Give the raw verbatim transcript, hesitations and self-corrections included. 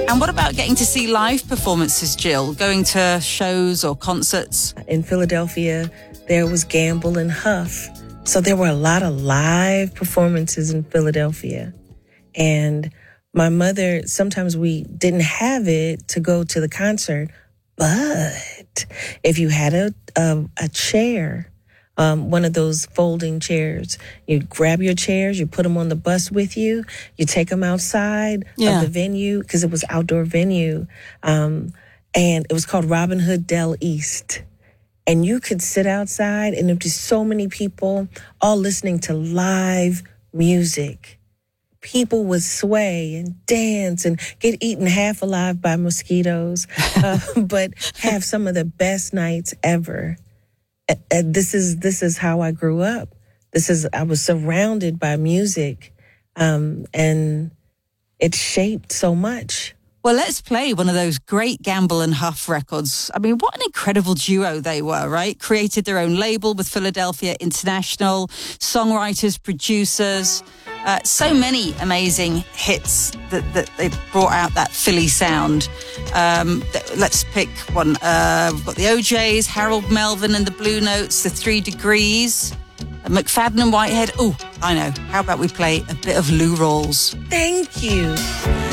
And what about getting to see live performances, Jill? Going to shows or concerts? In Philadelphia, there was Gamble and Huff. So there were a lot of live performances in Philadelphia. And my mother, sometimes we didn't have it to go to the concert, but if you had a a, a chair, um, one of those folding chairs, you grab your chairs, you put them on the bus with you, you take them outside Yeah. of the venue, because it was outdoor venue, um, and it was called Robin Hood Dell East. And you could sit outside, and there'd be so many people all listening to live music. People would sway and dance and get eaten half alive by mosquitoes, uh, but have some of the best nights ever. Uh, uh, this is this is how I grew up. This is I was surrounded by music, um, and it shaped so much. Well, let's play one of those great Gamble and Huff records. I mean, what an incredible duo they were, right? Created their own label with Philadelphia International, songwriters, producers, uh, so many amazing hits that, that they brought out that Philly sound. Um, th- let's pick one. Uh, we've got the O Js, Harold Melvin and the Blue Notes, the Three Degrees, uh, McFadden and Whitehead. Oh, I know. How about we play a bit of Lou Rawls? Thank you.